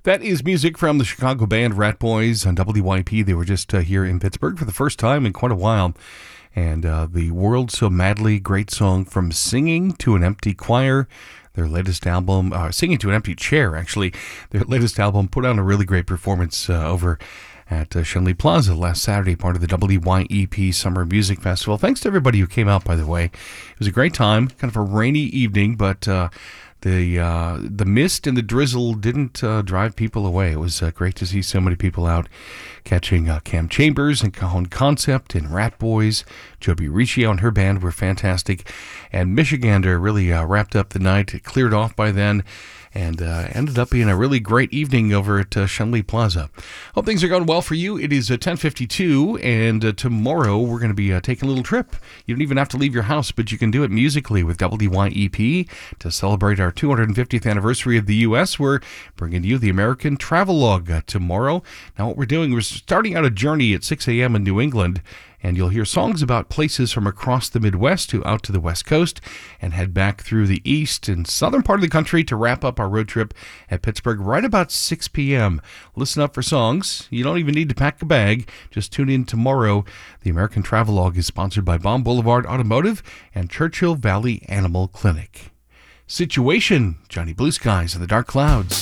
That is music from the Chicago band Rat Boys on WYP. They were just here in Pittsburgh for the first time in quite a while. And the World So Madly, great song from Singing to an Empty Choir. Their latest album, Singing to an Empty Chair, actually. Their latest album put on a really great performance over at Schenley Plaza last Saturday, part of the WYEP Summer Music Festival. Thanks to everybody who came out, by the way. It was a great time, kind of a rainy evening, but the mist and the drizzle didn't drive people away. It was great to see so many people out catching Cam Chambers and Cajon Concept and Rat Boys. Joby Riccio and her band were fantastic. And Michigander really wrapped up the night. It cleared off by then. And ended up being a really great evening over at Schenley Plaza. Hope things are going well for you. It is 10:52, and tomorrow we're going to be taking a little trip. You don't even have to leave your house, but you can do it musically with WYEP. To celebrate our 250th anniversary of the U.S., we're bringing you the American Travelogue tomorrow. Now what we're doing, we're starting out a journey at 6 a.m. in New England, and you'll hear songs about places from across the Midwest to out to the West Coast and head back through the east and southern part of the country to wrap up our road trip at Pittsburgh right about 6 p.m. Listen up for songs. You don't even need to pack a bag. Just tune in tomorrow. The American Travelogue is sponsored by Baum Boulevard Automotive and Churchill Valley Animal Clinic. Situation, Johnny Blue Skies and the Dark Clouds.